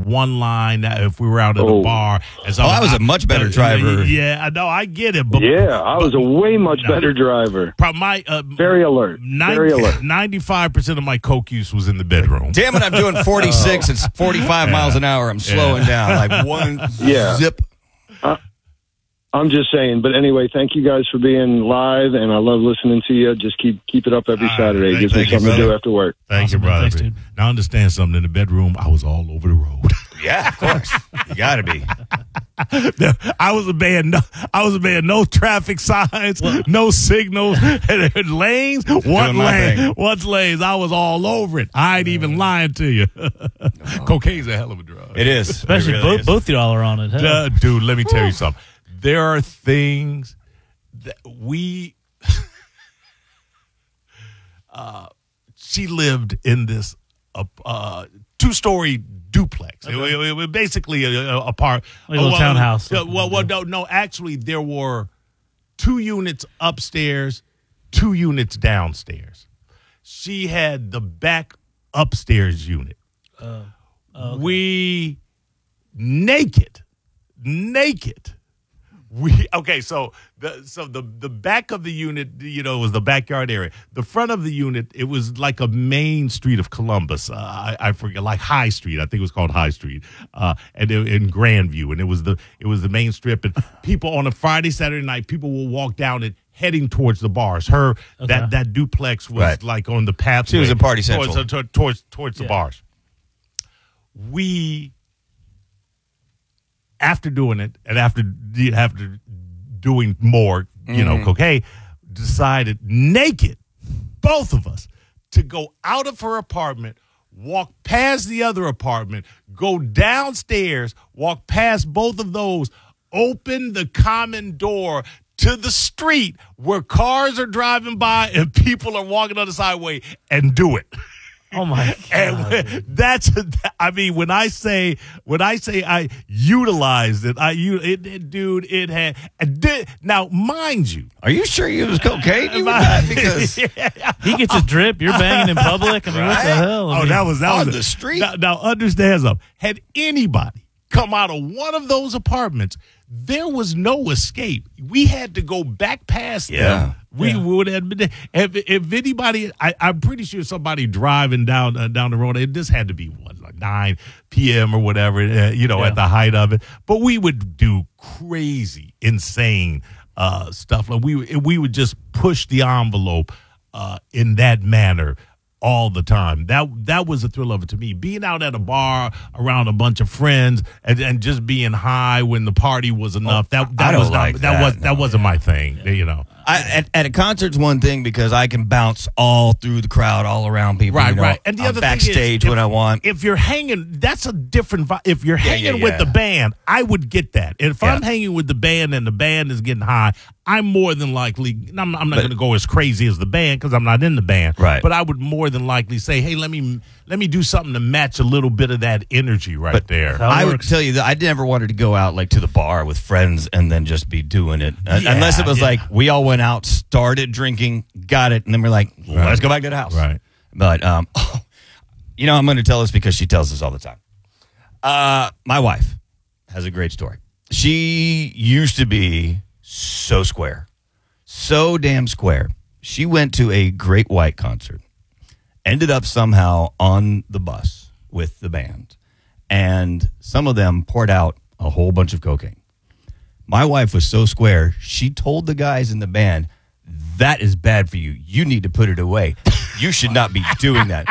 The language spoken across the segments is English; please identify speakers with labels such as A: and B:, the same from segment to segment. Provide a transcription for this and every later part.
A: one line if we were out at a bar. And so
B: I was a much better driver.
A: Yeah, I know, I get it. But,
C: I was a way much better driver. Very alert. Very alert.
A: 95% of my coke use was in the bedroom.
B: Damn it, I'm doing 46. It's 45 miles an hour. I'm slowing down. Like one zip.
C: I'm just saying. But anyway, thank you guys for being live, and I love listening to you. Just keep it up every Saturday. It gives me something to do after work.
A: Thank you, brother. Thanks, dude. Now, understand something. In the bedroom, I was all over the road.
B: Yeah, of course. You got to be.
A: I was a man. No traffic signs, no signals, lanes. One lanes. I was all over it. I ain't even lying to you. Cocaine's a hell of a drug.
B: It is,
D: especially both y'all are on it.
A: Dude, let me tell you something. There are things that we. She lived in this 2-story duplex. Okay. It was basically a part,
D: like a little townhouse.
A: No. Actually, there were 2 units upstairs, 2 units downstairs. She had the back upstairs unit. Okay. We naked. So the back of the unit, was the backyard area. The front of the unit, it was like a main street of Columbus. I forget, like High Street. I think it was called High Street, and in Grandview, and it was the main strip. And people on a Friday, Saturday night, people will walk down it heading towards the bars. That duplex was like on the pathway.
B: She was a party central
A: towards the bars. We. After doing it, and after doing more, cocaine, decided naked, both of us, to go out of her apartment, walk past the other apartment, go downstairs, walk past both of those, open the common door to the street where cars are driving by and people are walking on the sideway, and do it.
D: Oh my God!
A: And when I say I utilized it, it had. Now, mind you,
B: are you sure you was cocaine? Because
D: he gets a drip. You're banging in public. I mean, what the hell?
A: That was
B: on the street.
A: Now understand something. Had anybody come out of one of those apartments, there was no escape. We had to go back past them. We would admit if anybody, I'm pretty sure somebody driving down the road. This had to be like 9 p.m. or whatever, at the height of it. But we would do crazy, insane stuff. Like we would just push the envelope in that manner all the time. That was a thrill of it to me. Being out at a bar around a bunch of friends and just being high when the party was enough. That wasn't my thing.
B: At a concert's one thing because I can bounce all through the crowd, all around people.
A: Right. And the other
B: backstage
A: thing is,
B: when I want.
A: If you're hanging, that's a different vibe. If you're hanging with the band, I would get that. If I'm hanging with the band and the band is getting high, I'm more than likely. I'm not going to go as crazy as the band because I'm not in the band.
B: Right.
A: But I would more than likely say, hey, let me do something to match a little bit of that energy there.
B: I would tell you that I never wanted to go out like to the bar with friends and then just be doing it. Unless it was like we all went out, started drinking, got it, and then we're like, let's go back to the house.
A: Right.
B: But, I'm going to tell this because she tells us all the time. My wife has a great story. She used to be so square. So damn square. She went to a Great White concert. Ended up somehow on the bus with the band. And some of them poured out a whole bunch of cocaine. My wife was so square, she told the guys in the band, that is bad for you. You need to put it away. You should not be doing that.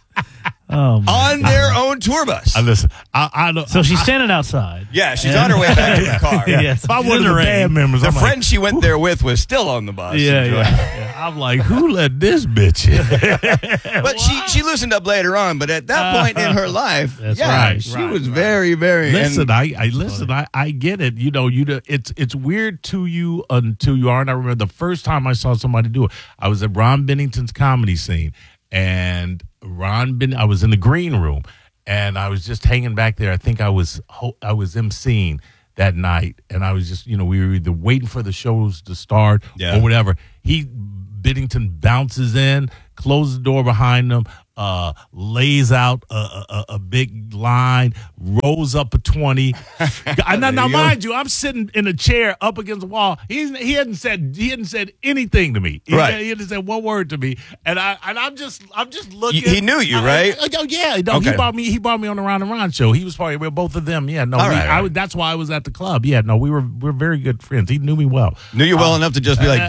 B: On their own tour bus.
A: Listen, I don't.
D: So she's standing outside.
B: Yeah, she's on her way back to the car.
D: Yes.
A: If I was the band members,
B: the friend she went there with was still on the bus.
A: Yeah. I'm like, who let this bitch in?
B: But she loosened up later on. But at that point in her life, she was very, very.
A: Listen, I get it. It's weird to you until you aren't. I remember the first time I saw somebody do it. I was at Ron Bennington's comedy scene, and I was in the green room, and I was just hanging back there. I think I was emceeing that night, and I was just, we were either waiting for the shows to start or whatever. Bennington bounces in, closes the door behind him, lays out a big line, rolls up a 20. Now, mind you, I'm sitting in a chair up against the wall. He hadn't said anything to me. He hadn't said one word to me, and I'm just looking.
B: He knew you, right?
A: Oh yeah, no,
B: okay.
A: He brought me on the Round and Round show. He was probably with both of them. Yeah, no,
B: All right.
A: that's why I was at the club. Yeah, no, we're very good friends. He knew me well.
B: Knew you well enough to just be like,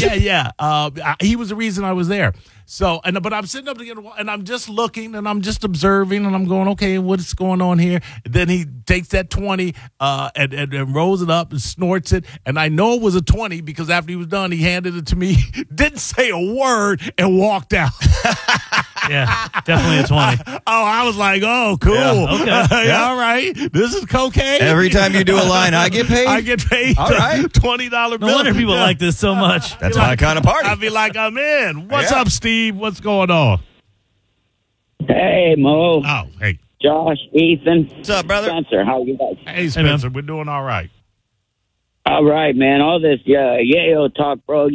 A: he was the reason I was there. So, but I'm sitting up against the wall, and I'm just looking, and I'm just observing, and I'm going, okay, what's going on here? And then he takes that 20 and rolls it up and snorts it, and I know it was a 20 because after he was done, he handed it to me, didn't say a word, and walked out.
D: Yeah, definitely a 20.
A: I was like, oh, cool.
D: Yeah, okay.
A: All right. This is cocaine.
B: every time you do a line, I get paid?
A: I get paid
B: All right.
A: $20 bill.
D: No wonder people like this so much.
B: That's my kind of party.
A: I'd be like, I'm in. What's up, Steve? What's going on?
E: Hey, Mo.
A: Oh, hey.
E: Josh, Ethan.
B: What's up, brother?
E: Spencer, how you guys?
A: Hey, Spencer. We're doing all right.
E: All right, man. All this yayo talk, bro.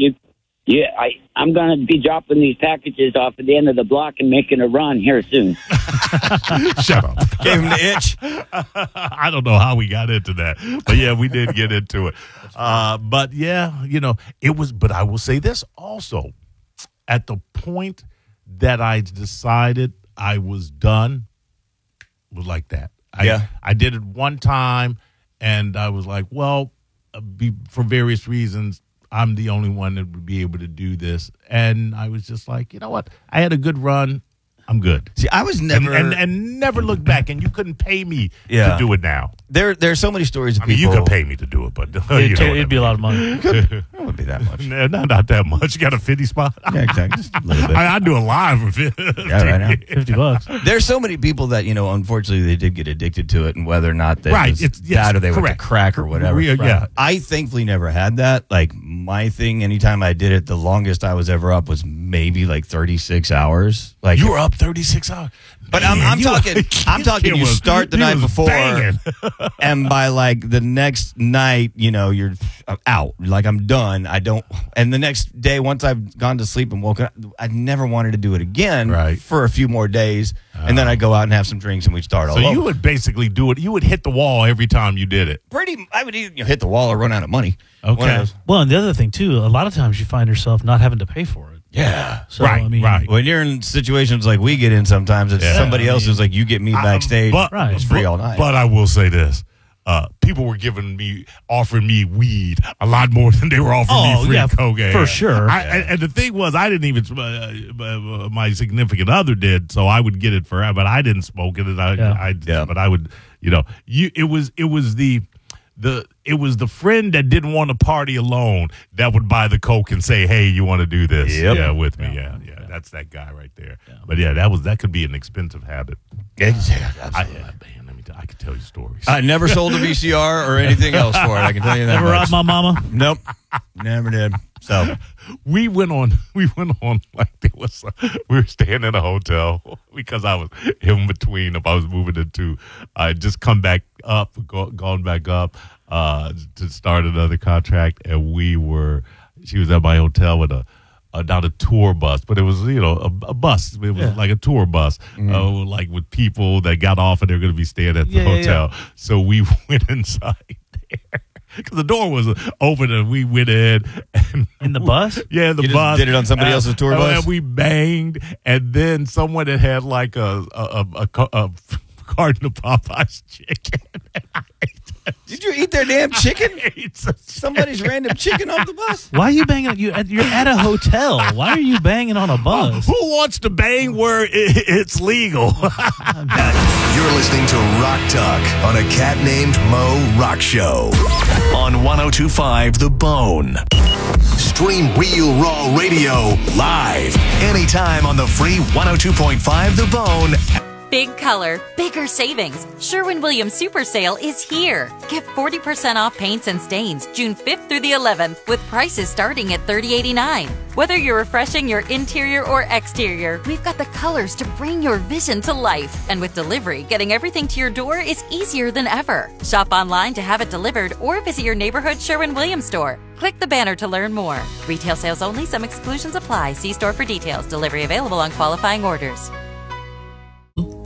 E: I'm going to be dropping these packages off at the end of the block and making a run here soon.
A: Shut up.
B: Gave him the itch.
A: I don't know how we got into that, but yeah, we did get into it. But yeah, it was, but I will say this also. At the point that I decided I was done, it was like that. I did it one time, and I was like, well, for various reasons, I'm the only one that would be able to do this. And I was just like, you know what? I had a good run. I'm good.
B: See, I was never
A: and never looked back. And you couldn't pay me to do it now.
B: There's so many stories of people.
A: You could pay me to do it, but
D: It'd be a lot of money.
B: It wouldn't be that much.
A: Not that much. You got a 50 spot.
B: Yeah, exactly. Just a little bit.
A: I do a live for 50.
B: Yeah, right now.
D: $50.
B: There's so many people that, unfortunately they did get addicted to it, and whether or not they
A: It's
B: that or they went to
A: correct.
B: crack or whatever.
A: Yeah.
B: I thankfully never had that. Like, my thing, anytime I did it, the longest I was ever up was maybe like 36 hours. Like,
A: You were up 36 hours.
B: but
A: Man,
B: I'm talking you start the night before
A: banging.
B: and by like the next night, you're out. Like, I'm done. I don't, and the next day, once I've gone to sleep and woken up, I never wanted to do it again for a few more days. And then I go out and have some drinks and we start all over.
A: So you would basically do it. You would hit the wall every time you did it.
B: I would either hit the wall or run out of money.
A: Okay.
D: Well, and the other thing, too, a lot of times you find yourself not having to pay for it.
B: Yeah.
D: So, I mean,
B: When you're in situations like we get in sometimes, it's somebody else who's like, you get me backstage. It's free all night.
A: But I will say this. People were offering me weed a lot more than they were offering me free cocaine.
D: For sure.
A: And the thing was, I didn't even, my significant other did, so I would get it forever, but I didn't smoke it. But I would, it was the friend that didn't want to party alone that would buy the coke and say, hey, you want to do this?
B: Yep.
A: Yeah, with me. Yeah. That's that guy right there. Yeah. But yeah, that could be an expensive habit. I could tell you stories.
B: I never sold a VCR or anything else for it. I can tell you that.
D: Never robbed my mama?
B: Nope. Never did. So
A: we went on like we were staying in a hotel because I was in between. If I was moving into, I just come back up, gone back up to start another contract, and she was at my hotel with not a tour bus, but it was, a bus. It was like a tour bus, like with people that got off and they're going to be staying at the hotel. Yeah. So we went inside there because the door was open and we went in.
D: In the bus?
A: Yeah, the
B: you
A: bus.
B: Did it on somebody else's tour bus?
A: And we banged, and then someone that had like a carton of Popeye's chicken.
B: Did you eat their damn chicken? Somebody's random chicken off the bus?
D: Why are you banging? You're at a hotel. Why are you banging on a bus?
A: Who wants to bang where it's legal?
F: You're listening to Rock Talk on a cat named Mo Rock Show on 102.5 The Bone. Stream Real Raw Radio live anytime on the free 102.5 The Bone.
G: Big color, bigger savings. Sherwin-Williams Super Sale is here. Get 40% off paints and stains June 5th through the 11th with prices starting at $30.89. Whether you're refreshing your interior or exterior, we've got the colors to bring your vision to life. And with delivery, getting everything to your door is easier than ever. Shop online to have it delivered or visit your neighborhood Sherwin-Williams store. Click the banner to learn more. Retail sales only. Some exclusions apply. See store for details. Delivery available on qualifying orders.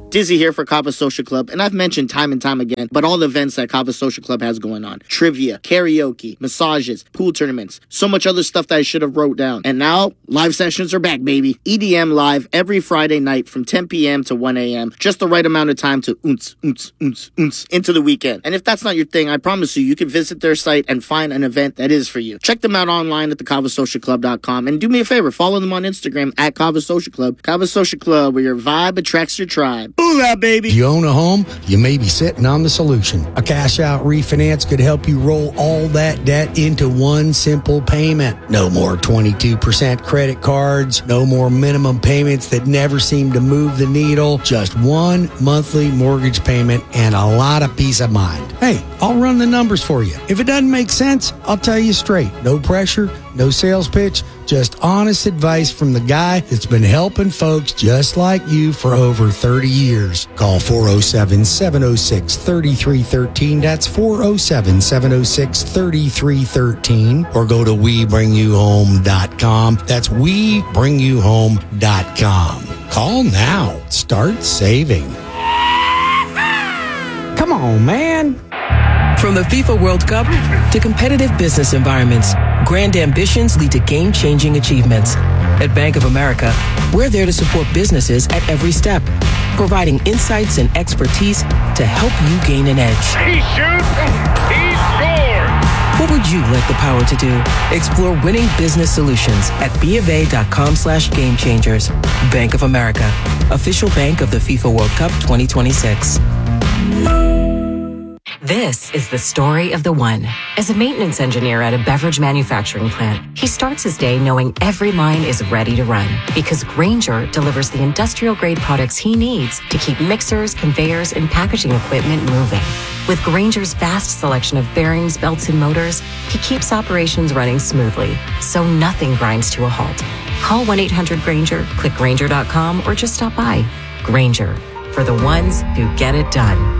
H: Dizzy here for Kava Social Club, and I've mentioned time and time again, but all the events that Kava Social Club has going on. Trivia, karaoke, massages, pool tournaments, so much other stuff that I should have wrote down. And now, live sessions are back, baby. EDM live every Friday night from 10 p.m. to 1 a.m. Just the right amount of time to into the weekend. And if that's not your thing, I promise you can visit their site and find an event that is for you. Check them out online at thekavasocialclub.com, and do me a favor, follow them on Instagram at Kava Social Club. Kava Social Club, where your vibe attracts your tribe. Booyah, baby!
I: If you own a home, you may be sitting on the solution. A cash-out refinance could help you roll all that debt into one simple payment. No more 22% credit cards, no more minimum payments that never seem to move the needle, just one monthly mortgage payment and a lot of peace of mind. Hey, I'll run the numbers for you. If it doesn't make sense, I'll tell you straight. No pressure, no sales pitch, just honest advice from the guy that's been helping folks just like you for over 30 years. Call 407-706-3313. That's 407-706-3313. Or go to WeBringYouHome.com. That's WeBringYouHome.com. Call now. Start saving. Come on, man.
J: From the FIFA World Cup to competitive business environments, grand ambitions lead to game-changing achievements. At Bank of America, we're there to support businesses at every step, providing insights and expertise to help you gain an edge.
K: He shoots, he scores!
J: What would you like the power to do? Explore winning business solutions at BofA.com/gamechangers. Bank of America, official bank of the FIFA World Cup 2026.
L: This is the story of the one. As a maintenance engineer at a beverage manufacturing plant, he starts his day knowing every line is ready to run because Grainger delivers the industrial-grade products he needs to keep mixers, conveyors, and packaging equipment moving. With Grainger's vast selection of bearings, belts, and motors, he keeps operations running smoothly, so nothing grinds to a halt. Call 1-800-GRAINGER, click Grainger.com, or just stop by. Grainger, for the ones who get it done.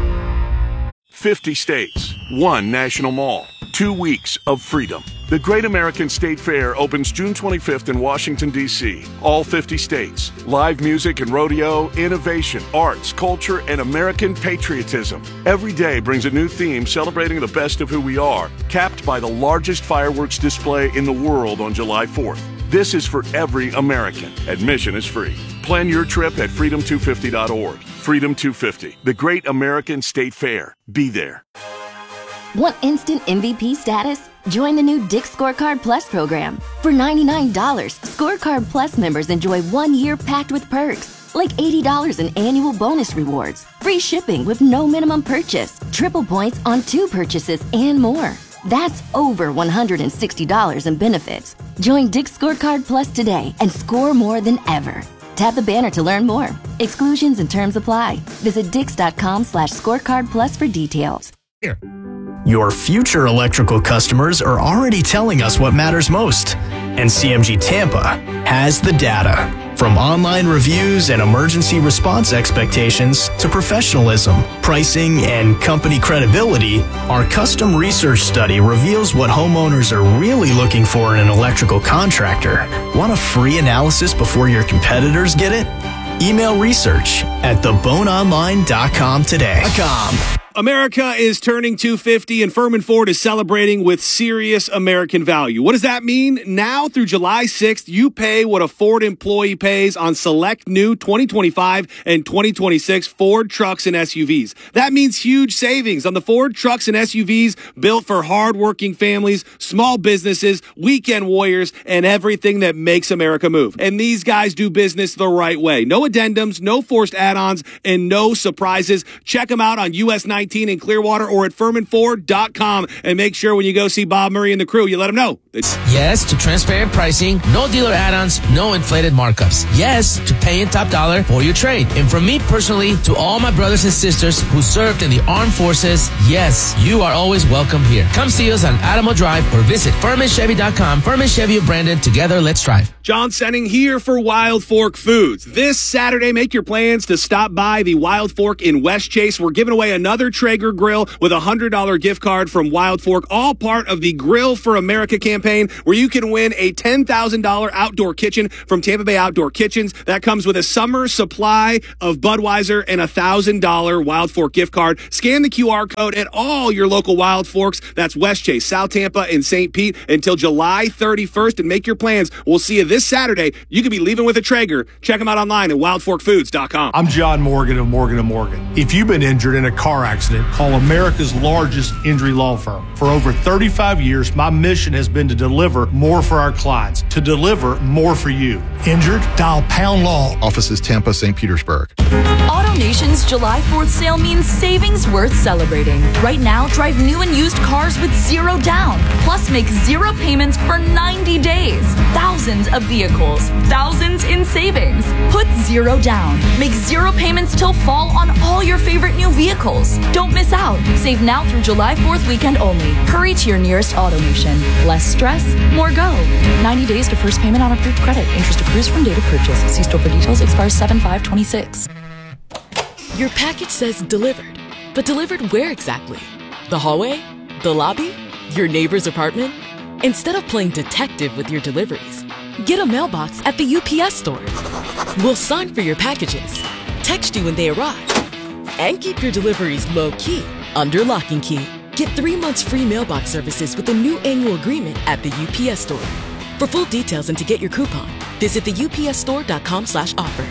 M: 50 states, one national mall, 2 weeks of freedom. The Great American State Fair opens June 25th in Washington, D.C. All 50 states. Live music and rodeo, innovation, arts, culture, and American patriotism. Every day brings a new theme celebrating the best of who we are, capped by the largest fireworks display in the world on July 4th. This is for every American. Admission is free. Plan your trip at freedom250.org. Freedom 250, the Great American State Fair. Be there.
N: Want instant MVP status? Join the new Dick's Scorecard Plus program. For $99, Scorecard Plus members enjoy 1 year packed with perks, like $80 in annual bonus rewards, free shipping with no minimum purchase, triple points on 2 purchases, and more. That's over $160 in benefits. Join Dick's Scorecard Plus today and score more than ever. Tap the banner to learn more. Exclusions and terms apply. Visit Dix.com/scorecard plus for details.
O: Here. Your future electrical customers are already telling us what matters most. And CMG Tampa has the data. From online reviews and emergency response expectations to professionalism, pricing, and company credibility, our custom research study reveals what homeowners are really looking for in an electrical contractor. Want a free analysis before your competitors get it? Email research at theboneonline.com today.
P: America is turning 250 and Furman Ford is celebrating with serious American value. What does that mean? Now through July 6th, you pay what a Ford employee pays on select new 2025 and 2026 Ford trucks and SUVs. That means huge savings on the Ford trucks and SUVs built for hardworking families, small businesses, weekend warriors, and everything that makes America move. And these guys do business the right way. No addendums, no forced add-ons, and no surprises. Check them out on US 19 in Clearwater or at FurmanFord.com, and make sure when you go see Bob Murray and the crew, you let them know.
Q: Yes to transparent pricing, no dealer add-ons, no inflated markups. Yes to paying top dollar for your trade. And from me personally to all my brothers and sisters who served in the armed forces, yes, you are always welcome here. Come see us on Alamo Drive or visit FurmanChevy.com. Furman Chevy of Brandon, together let's drive.
P: John Senning here for Wild Fork Foods. This Saturday, make your plans to stop by the Wild Fork in West Chase. We're giving away another Traeger grill with a $100 gift card from Wild Fork, all part of the Grill for America campaign, where you can win a $10,000 outdoor kitchen from Tampa Bay Outdoor Kitchens. That comes with a summer supply of Budweiser and a $1,000 Wild Fork gift card. Scan the QR code at all your local Wild Forks. That's West Chase, South Tampa, and St. Pete until July 31st, and make your plans. We'll see you this Saturday. You could be leaving with a Traeger. Check them out online at wildforkfoods.com.
R: I'm John Morgan of Morgan & Morgan. If you've been injured in a car accident, call America's largest injury law firm. For over 35 years, my mission has been to deliver more for our clients, to deliver more for you. Injured? Dial Pound Law.
S: Offices Tampa, St. Petersburg.
T: AutoNation's July 4th sale means savings worth celebrating. Right now, drive new and used cars with zero down. Plus, make zero payments for 90 days. Thousands of vehicles, thousands in savings. Put zero down. Make zero payments till fall on all your favorite new vehicles. Don't miss out. Save now through July 4th weekend only. Hurry to your nearest AutoNation. Less stress, more go. 90 days to first payment on approved credit. Interest accrues from date of purchase. See store for details. Expires 7/5/26.
J: Your package says delivered, but delivered where exactly? The hallway? The lobby? Your neighbor's apartment? Instead of playing detective with your deliveries, get a mailbox at the UPS store. We'll sign for your packages, text you when they arrive, and keep your deliveries low-key under lock and key. Get 3 months free mailbox services with a new annual agreement at the UPS store. For full details and to get your coupon, visit theupsstore.com/offer.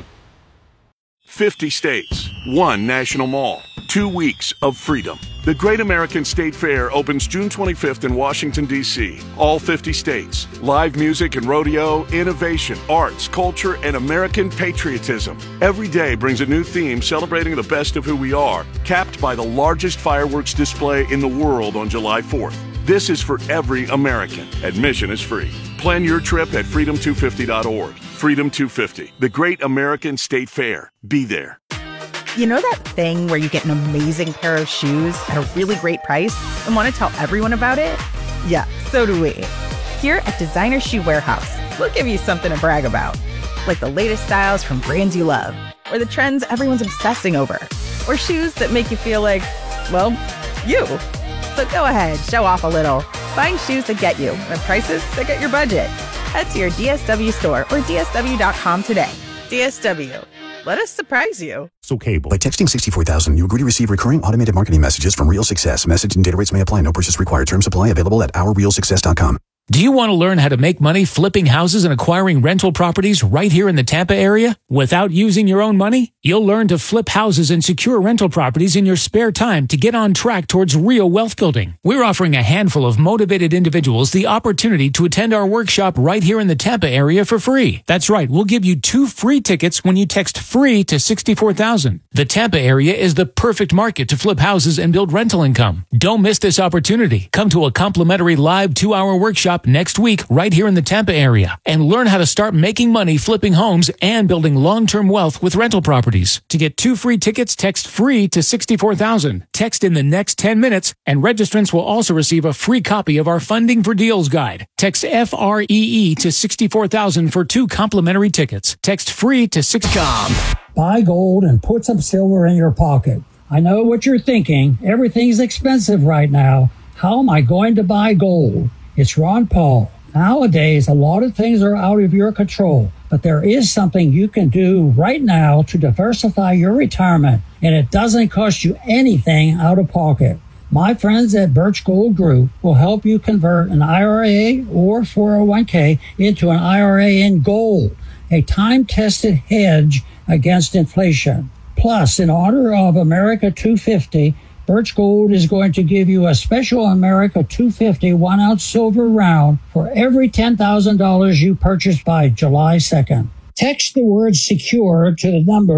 M: 50 states, 1 national mall, 2 weeks of freedom. The Great American State Fair opens June 25th in Washington, D.C. All 50 states. Live music and rodeo, innovation, arts, culture, and American patriotism. Every day brings a new theme celebrating the best of who we are, capped by the largest fireworks display in the world on July 4th. This is for every American. Admission is free. Plan your trip at freedom250.org. Freedom 250, the Great American State Fair. Be there.
U: You know that thing where you get an amazing pair of shoes at a really great price and want to tell everyone about it? Yeah, so do we. Here at Designer Shoe Warehouse, we'll give you something to brag about, like the latest styles from brands you love, or the trends everyone's obsessing over, or shoes that make you feel like, well, you. So go ahead, show off a little. Find shoes that get you at prices that get your budget. Head to your DSW store or DSW.com today. DSW. Let us surprise you.
A: So cable.
V: By texting 64,000, you agree to receive recurring automated marketing messages from Real Success. Message and data rates may apply. No purchase required. Terms apply. Available at ourrealsuccess.com.
W: Do you want to learn how to make money flipping houses and acquiring rental properties right here in the Tampa area without using your own money? You'll learn to flip houses and secure rental properties in your spare time to get on track towards real wealth building. We're offering a handful of motivated individuals the opportunity to attend our workshop right here in the Tampa area for free. That's right. We'll give you 2 free tickets when you text FREE to 64,000. The Tampa area is the perfect market to flip houses and build rental income. Don't miss this opportunity. Come to a complimentary live 2-hour workshop next week right here in the Tampa area and learn how to start making money flipping homes and building long-term wealth with rental properties. To get 2 free tickets, text FREE to 64,000. Text in the next 10 minutes and registrants will also receive a free copy of our Funding for Deals guide. Text FREE to 64,000 for 2 complimentary tickets. Text FREE to 64,000.
X: Buy gold and put some silver in your pocket. I know what you're thinking. Everything's expensive right now. How am I going to buy gold? It's Ron Paul. Nowadays, a lot of things are out of your control, but there is something you can do right now to diversify your retirement, and it doesn't cost you anything out of pocket. My friends at Birch Gold Group will help you convert an IRA or 401k into an IRA in gold, a time-tested hedge against inflation. Plus, in honor of America 250, Birch Gold is going to give you a special America 250 1-ounce silver round for every $10,000 you purchase by July 2nd. Text the word SECURE to the number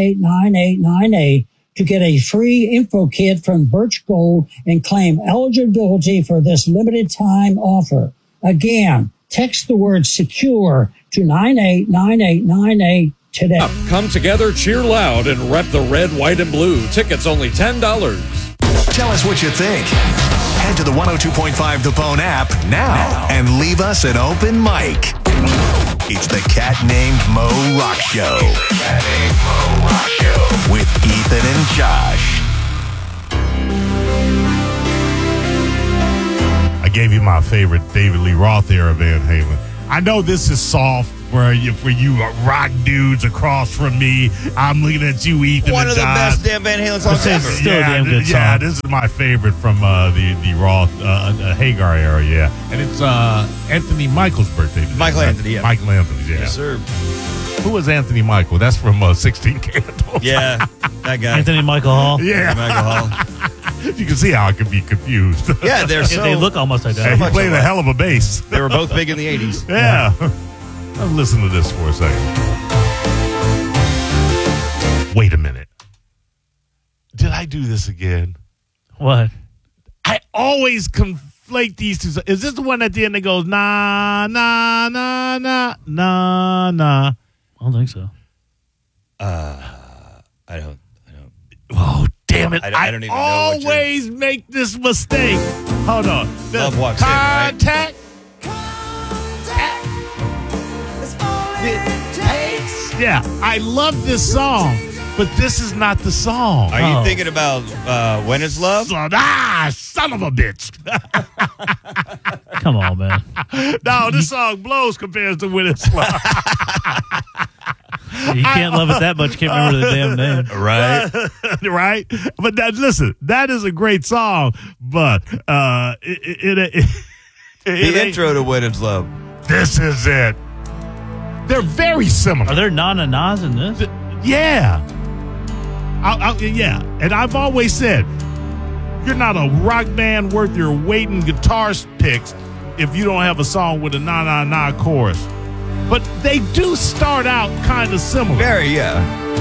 X: 989898 to get a free info kit from Birch Gold and claim eligibility for this limited time offer. Again, text the word SECURE to 989898 today.
Y: Come together, cheer loud, and rep the red, white, and blue. Tickets only $10.
F: Tell us what you think. Head to the 102.5 The Bone app now and leave us an open mic. It's the Cat Named Mo Rock Show. With Ethan and Josh.
A: gave you my favorite David Lee Roth era Van Halen. I know this is soft for you rock dudes across from me. I'm looking at you, Ethan.
B: One
A: and
B: of the
A: John.
B: best damn Van Halen songs ever.
C: Still a damn good song.
A: Yeah, this is my favorite from the Roth Hagar era. Yeah, and it's Anthony Michael's birthday today.
B: Michael Anthony. Yeah.
A: Michael Anthony. Yeah.
B: Yes, sir.
A: Who was Anthony Michael? That's from 16 Candles.
B: Yeah, that guy.
C: Anthony Michael Hall.
A: Yeah.
B: Michael Hall.
A: You can see how I could be confused.
B: Yeah,
C: they look almost identical.
A: He played a hell of a bass.
B: They were both big in the 80s.
A: Yeah. Let's listen to this for a second. Wait a minute. Did I do this again?
C: What?
A: I always conflate these two. Is this the one at the end that goes, nah, nah, nah, nah, nah, nah?
C: I don't think so.
B: I don't.
A: Oh, damn it.
B: I don't even know what
A: always make this mistake. Hold on.
B: Love Walks In, right?
A: Contact. Yeah, I love this song, but this is not the song.
B: Are you thinking about When It's Love?
A: Son of a bitch.
C: Come on, man.
A: No, this song blows compared to When It's Love.
C: You can't love it that much. Can't remember the damn name.
B: Right.
A: Right? But listen, that is a great song, but
B: The intro to When It's Love.
A: This is it. They're very similar.
C: Are there na-na-nas in this?
A: Yeah. Yeah. And I've always said, you're not a rock band worth your weight in guitar picks if you don't have a song with a na-na-na chorus. But they do start out kind of similar.
B: Very, yeah.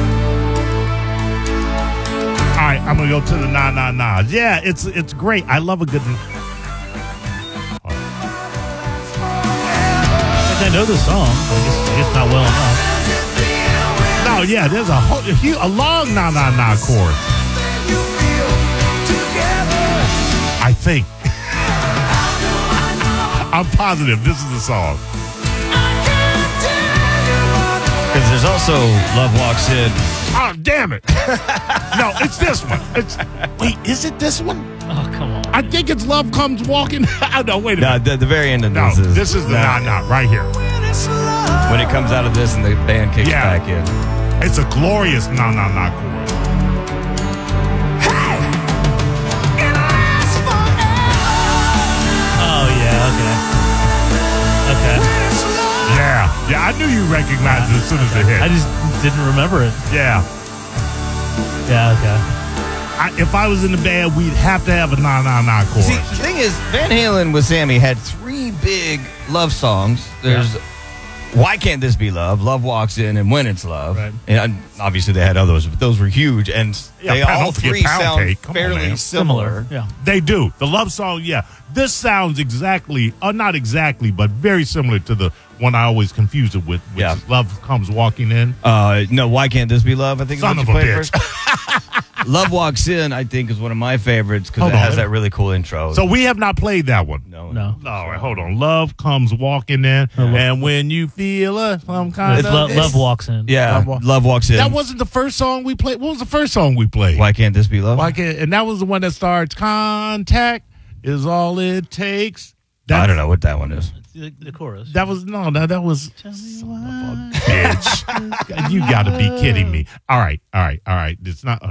A: All right, I'm going to go to the na-na-nas. Yeah, it's great. I love a good...
C: I know the song. I guess not well enough.
A: No, yeah, there's a long na-na-na chorus. I think. I'm positive this is the song.
B: Because there's also Love Walks In.
A: Oh, damn it. No, it's this one. Wait, is it this one?
C: Oh, come on.
A: I think it's Love Comes Walking. No, wait a minute.
B: No, the very end of
A: No,
B: this is
A: the na-na right here.
B: when it comes out of this and the band kicks back in.
A: It's a glorious na-na-na chorus.
C: Oh, yeah, okay.
A: Yeah, I knew you recognized it as soon as it hit.
C: I just didn't remember it.
A: Yeah,
C: okay.
A: If I was in the band, we'd have to have a na-na-na chorus.
B: See, the thing is, Van Halen with Sammy had 3 big love songs. There's Why Can't This Be Love, Love Walks In, and When It's Love. Right. And obviously they had others, but those were huge. And they all 3 sound fairly similar.
C: Yeah,
A: they do. The love song, yeah. This sounds exactly, not exactly, but very similar to the one I always confuse it with, which is Love Comes Walking In.
B: No, Why Can't This Be Love? I think
A: Son
B: is
A: of
B: what
A: a
B: you played
A: bitch.
B: first. Love Walks In, I think, is one of my favorites because it has that really cool intro.
A: So we have not played that one.
B: No.
A: All right, hold on. Love Comes Walking In, and when you feel some kind of...
C: Love Walks In.
B: Yeah, Love Walks In.
A: That wasn't the first song we played. What was the first song we played?
B: Why Can't This Be Love?
A: And that was the one that starts, Contact is all it takes.
B: I don't know what that one is.
C: The chorus.
A: That was son of a bitch. You got to be kidding me. All right. It's not.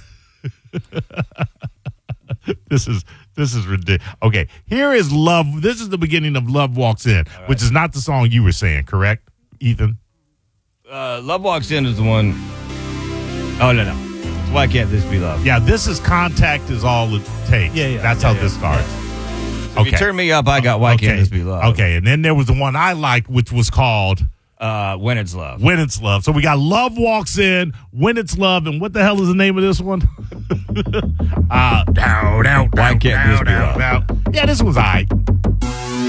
A: This is ridiculous. Okay, here is Love. This is the beginning of Love Walks In, which is not the song you were saying, correct, Ethan?
B: Love Walks In is the one. Oh no. Why Can't This Be Love?
A: Yeah, this is Contact is all it takes.
C: Yeah.
A: That's how this starts.
B: So if you turn me up, I got Why Can't This Be Love?
A: Okay, and then there was the one I liked, which was called
B: When It's Love.
A: When It's Love. So we got Love Walks In, When It's Love, and what the hell is the name of this one?
B: Why Can't This Be Love?
A: Yeah, this was all right.